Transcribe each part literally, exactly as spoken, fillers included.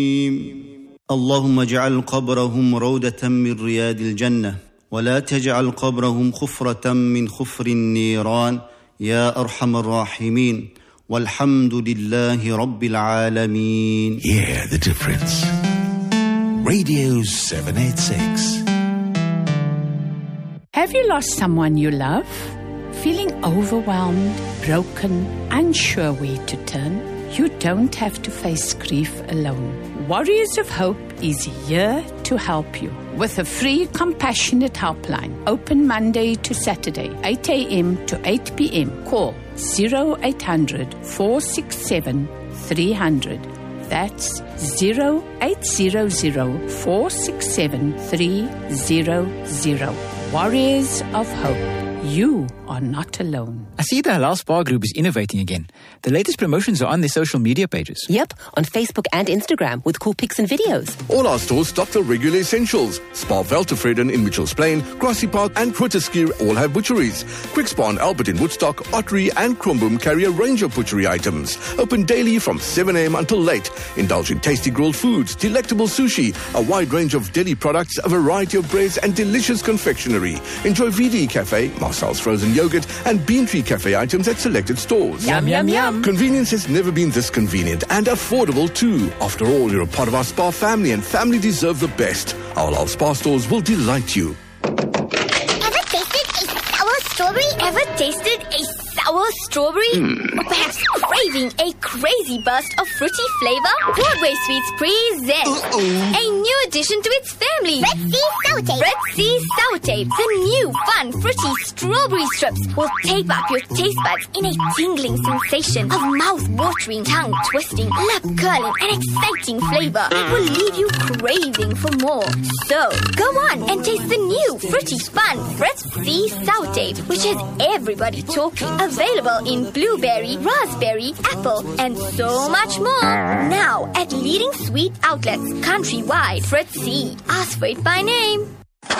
اللهم اجعل قبرهم روضة من رياض الجنة ولا تجعل قبرهم خفرة من خفر النيران يا أرحم الراحمين والحمد لله رب العالمين. Hear the difference. Radio seven eighty-six. Have you lost someone you love? Feeling overwhelmed, broken, unsure where to turn? You don't have to face grief alone. Warriors of Hope is here to help you with a free compassionate helpline, open Monday to Saturday, eight a.m. to eight p.m. Call zero eight hundred, four six seven, three hundred. That's zero eight hundred, four six seven, three hundred. Warriors of Hope. You are not alone. I see the Halal Spa Group is innovating again. The latest promotions are on their social media pages. Yep, on Facebook and Instagram with cool pics and videos. All our stores stock the regular essentials. Spa Veltevreden in Mitchells Plain, Grassy Park and Grooteskier all have butcheries. Quick Spa and Albert in Woodstock, Ottery and Kromboom carry a range of butchery items. Open daily from seven a.m. until late. Indulge in tasty grilled foods, delectable sushi, a wide range of deli products, a variety of breads and delicious confectionery. Enjoy V D Cafe, Marcel's frozen yogurt and Bean Tree Cafe items at selected stores. Yum, yum, yum. Convenience has never been this convenient and affordable too. After all, you're a part of our spa family and family deserve the best. Our Halal Spa stores will delight you. Ever tasted a sour strawberry? Ever tasted a sour strawberry? Mm. Or perhaps craving a crazy burst of fruity flavor? Broadway Sweets present Uh-oh. a new addition to its family. Red Sea Sour Tape. Red Sea Sour Tape. The new fun fruity strawberry strips will tape up your taste buds in a tingling sensation of mouth-watering, tongue-twisting, lip-curling and exciting flavor that will leave you craving for more. So, go on and taste the new fruity fun Red Sea Sour Tape, which has everybody talking. Available in blueberry, raspberry, apple, and so much more. Now at leading sweet outlets countrywide. Fritz C. Ask for it by name.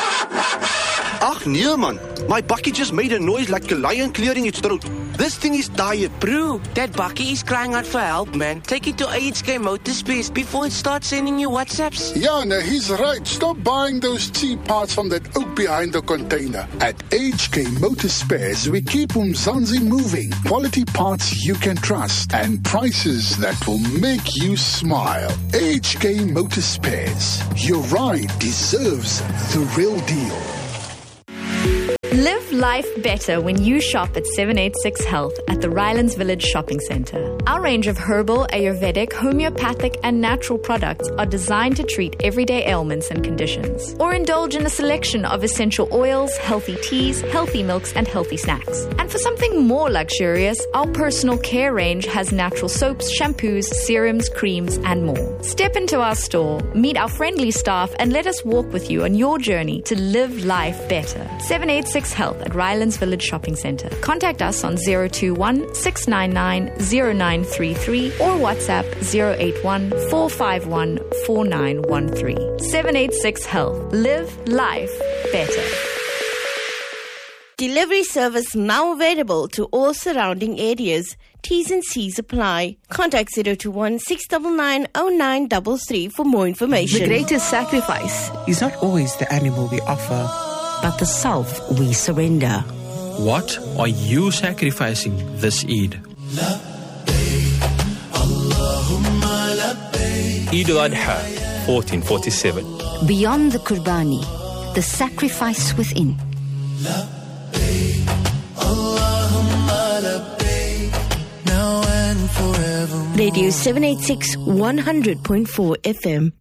Ach nee man, my bakkie just made a noise like a lion clearing its throat. This thing is tired. Bro, that bakkie is crying out for help, man. Take it to H K Motorspares before it starts sending you WhatsApps. Yeah, no, he's right. Stop buying those cheap parts from that oak behind the container. At H K Motorspares, we keep Umzansi moving. Quality parts you can trust and prices that will make you smile. H K Motorspares. Your ride deserves the real deal. Live life better when you shop at seven eighty-six Health at the Rylands Village Shopping Centre. Our range of herbal, Ayurvedic, homeopathic and natural products are designed to treat everyday ailments and conditions. Or indulge in a selection of essential oils, healthy teas, healthy milks and healthy snacks. And for something more luxurious, our personal care range has natural soaps, shampoos, serums, creams and more. Step into our store, meet our friendly staff and let us walk with you on your journey to live life better. seven eighty-six Health at Rylands Village Shopping Centre. Contact us on zero two one, six nine nine, zero nine three three or WhatsApp zero eight one, four five one, four nine one three. seven eighty-six Health. Live life better. Delivery service now available to all surrounding areas. T's and C's apply. Contact zero two one, six nine nine, zero nine three three for more information. The greatest sacrifice is not always the animal we offer, but the self we surrender. What are you sacrificing this Eid? Eid al-Adha, fourteen forty-seven. Beyond the Qurbani, the sacrifice within. Radio seven eighty-six, one hundred point four F M.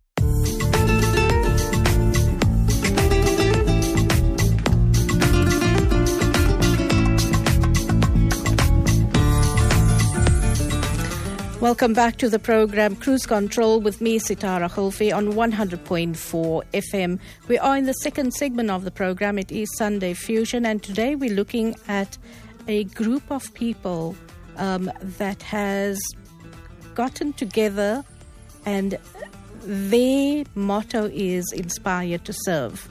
Welcome back to the program Cruise Control with me, Sitara Khulfi, on one hundred point four F M. We are in the second segment of the program. It is Sunday Fusion, and today we're looking at a group of people um, that has gotten together, and their motto is Inspire to Serve.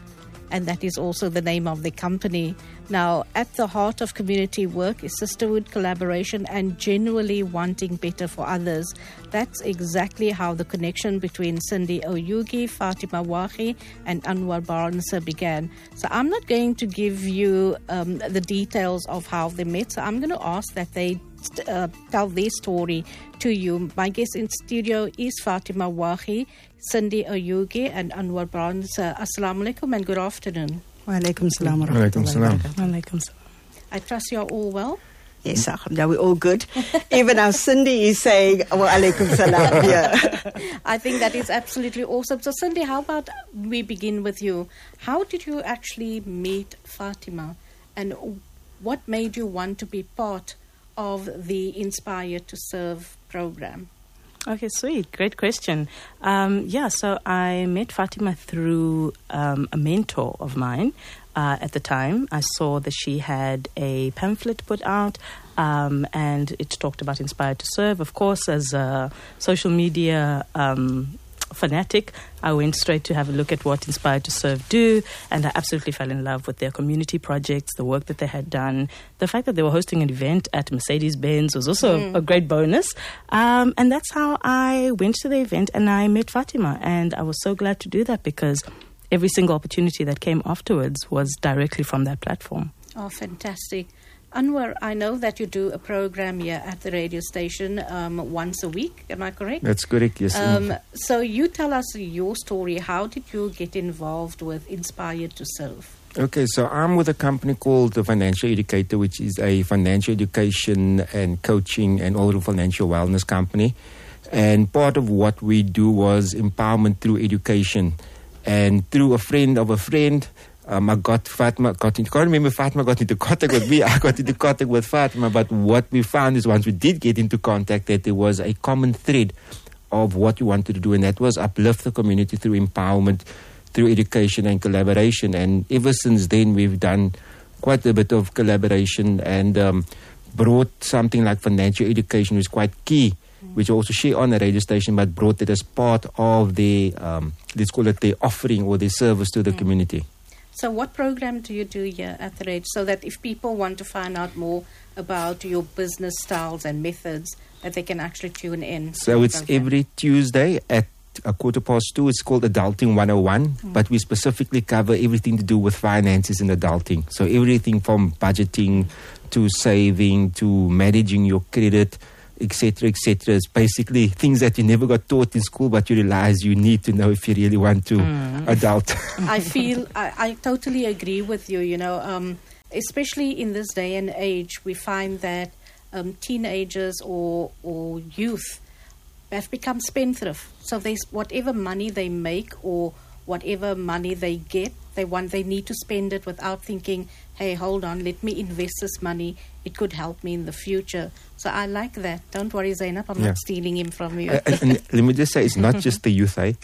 and that is also the name of the company. Now, at the heart of community work is sisterhood, collaboration, and genuinely wanting better for others. That's exactly how the connection between Cindy Oyugi, Fatima Wahi, and Anwar Barnesa began. So I'm not going to give you um, the details of how they met, so I'm going to ask that they uh, tell their story to you. My guest in studio is Fatima Wahi, Cindy Oyugi, and Anwar Barnesa. Assalamu alaikum and good afternoon. Wa alaikum salam. Wa alaikum salam. Wa alaikum salam. I trust you're all well. Yes, alhamdulillah, we're all good. Even our Cindy is saying, wa alaikum salam. Yeah. I think that is absolutely awesome. So, Cindy, how about we begin with you? How did you actually meet Fatima, and what made you want to be part of the Inspire to Serve program? Okay, sweet. Great question. Um, yeah, so I met Fatima through um, a mentor of mine. Uh, at the time, I saw that she had a pamphlet put out, um, and it talked about Inspire to Serve. Of course, as a social media um, fanatic, I went straight to have a look at what Inspire to Serve do, and I absolutely fell in love with their community projects, the work that they had done. The fact that they were hosting an event at Mercedes-Benz was also mm. a great bonus. Um, and that's how I went to the event and I met Fatima, and I was so glad to do that because every single opportunity that came afterwards was directly from that platform. Oh, fantastic. Anwar, I know that you do a program here at the radio station um, once a week. Am I correct? That's correct, yes. Um, so you tell us your story. How did you get involved with Inspire to Serve? Okay, so I'm with a company called The Financial Educator, which is a financial education and coaching and all financial wellness company. And part of what we do was empowerment through education. And through a friend of a friend, Um, I got Fatima, got into, I can't remember Fatima got into contact with me, I got into contact with Fatima, but what we found is once we did get into contact that there was a common thread of what we wanted to do, and that was uplift the community through empowerment, through education and collaboration. And ever since then we've done quite a bit of collaboration and um, brought something like financial education, which is quite key, which also share on the radio station, but brought it as part of the, um, let's call it the offering or the service to the mm. community. So what program do you do here at the radio so that if people want to find out more about your business styles and methods, that they can actually tune in? So it's program? Every Tuesday at a quarter past two. It's called Adulting one oh one, mm. but we specifically cover everything to do with finances and adulting. So everything from budgeting to saving to managing your credit, et cetera, et cetera. It's basically things that you never got taught in school, but you realize you need to know if you really want to mm. adult. I feel, I, I totally agree with you, you know, um, especially in this day and age, we find that um, teenagers or, or youth have become spendthrift. So they, whatever money they make or whatever money they get, they want, they need to spend it without thinking, hey, hold on, let me invest this money. It could help me in the future. So I like that. Don't worry, Zainab, I'm yeah. not stealing him from you. Uh, and, and let me just say, it's not just the youth, eh?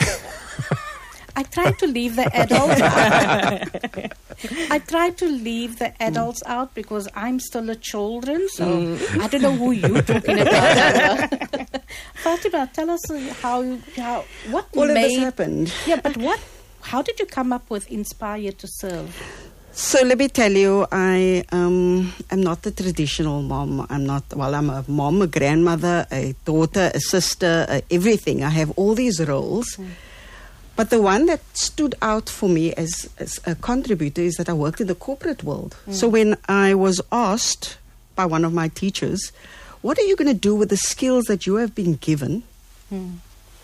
I try to leave the adults out. I try to leave the adults mm. out because I'm still a children, so mm. I don't know who you're talking about. Fatima, tell us how, how what all made, of this happened. Yeah, but what? How did you come up with Inspire to Serve? So let me tell you, I um, am not the traditional mom. I'm not, well, I'm a mom, a grandmother, a daughter, a sister, a everything. I have all these roles. Mm. But the one that stood out for me as, as a contributor is that I worked in the corporate world. Mm. So when I was asked by one of my teachers, what are you going to do with the skills that you have been given mm.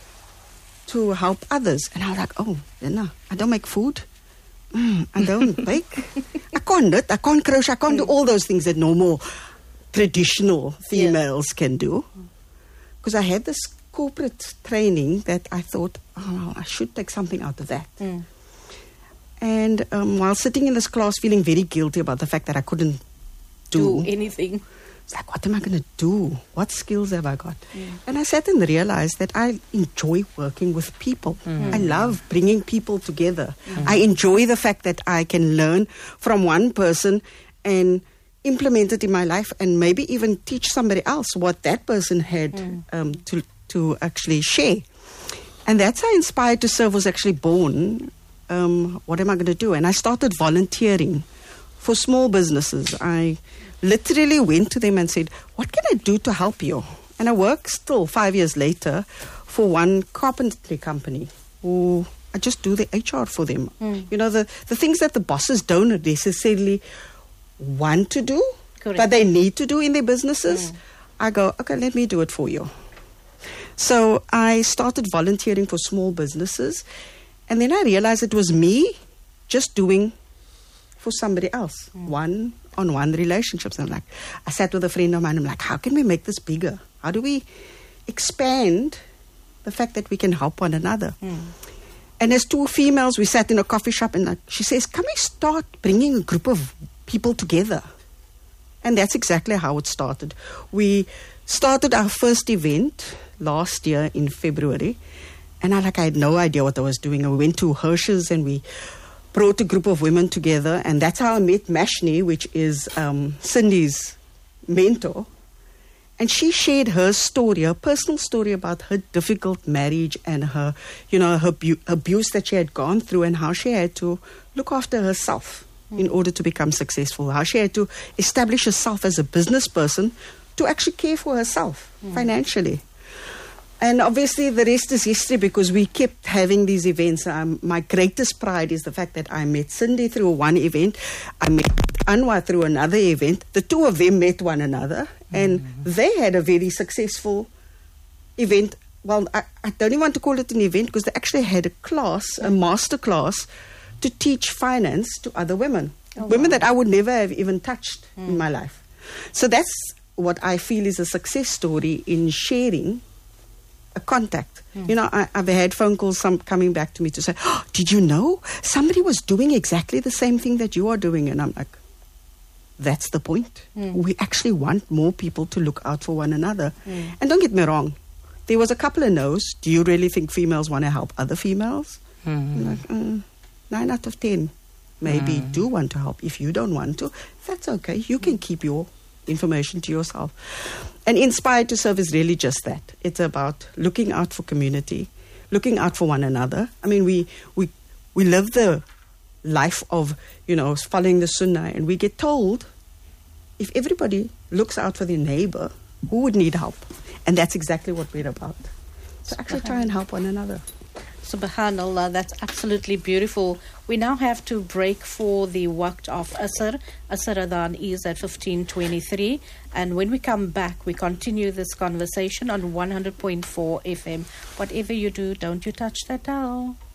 to help others? And I was like, oh, no, I don't make food. Mm, I don't bake. I can't do it. I can't crochet. I can't do all those things that normal, traditional females yeah. can do. Because I had this corporate training that I thought, oh, I should take something out of that. Mm. And um, while sitting in this class feeling very guilty about the fact that I couldn't do, do anything. It's like, what am I going to do? What skills have I got? Mm. And I sat and realized that I enjoy working with people. Mm. I love bringing people together. Mm. I enjoy the fact that I can learn from one person and implement it in my life and maybe even teach somebody else what that person had mm. um, to, to actually share. And that's how Inspire to Serve was actually born um, what am I going to do? And I started volunteering for small businesses. I literally went to them and said, what can I do to help you? And I work still five years later for one carpentry company who I just do the H R for them. Mm. You know, the, the things that the bosses don't necessarily want to do, Correct. but they need to do in their businesses. Mm. I go, okay, let me do it for you. So I started volunteering for small businesses, and then I realized it was me just doing for somebody else, Mm. one-on-one relationships. And I'm like, I sat with a friend of mine, I'm like, how can we make this bigger? How do we expand the fact that we can help one another? Mm. And as two females, we sat in a coffee shop, and like, she says, can we start bringing a group of people together? And that's exactly how it started. We started our first event last year in February, and I like I had no idea what I was doing. And we went to Hirsch's and we brought a group of women together, and that's how I met Mashni, which is um, Cindy's mentor. And she shared her story, her personal story about her difficult marriage and her, you know, her bu- abuse that she had gone through, and how she had to look after herself in order to become successful. How she had to establish herself as a business person to actually care for herself Mm. financially. And obviously the rest is history, because we kept having these events. Um, my greatest pride is the fact that I met Cindy through one event. I met Anwar through another event. The two of them met one another, and they had a very successful event. Well, I, I don't even want to call it an event, because they actually had a class, a master class, to teach finance to other women. Oh, women wow. that I would never have even touched in my life. So that's what I feel is a success story in sharing a contact. Mm. You know, I, I've had phone calls some coming back to me to say, oh, did you know somebody was doing exactly the same thing that you are doing? And I'm like, that's the point. Mm. We actually want more people to look out for one another. Mm. And don't get me wrong, there was a couple of no's. Do you really think females want to help other females? I'm like, mm, nine out of ten maybe Mm. do want to help. If you don't want to, that's okay. You can keep your information to yourself. And Inspired to Serve is really just that. It's about looking out for community, looking out for one another. I mean, we we we live the life of, you know, following the Sunnah, and we get told if everybody looks out for their neighbor, who would need help? And that's exactly what we're about. So actually try and help one another. Subhanallah, that's absolutely beautiful. We now have to break for the waqt of Asr. Asr Adhan is at fifteen twenty-three. And when we come back, we continue this conversation on one hundred point four F M. Whatever you do, don't you touch that dial.